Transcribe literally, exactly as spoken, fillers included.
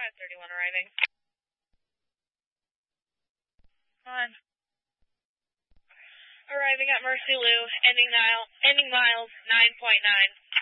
five thirty-one arriving. Come on. Arriving at Mercy Lou, ending, Nile, ending miles nine point nine.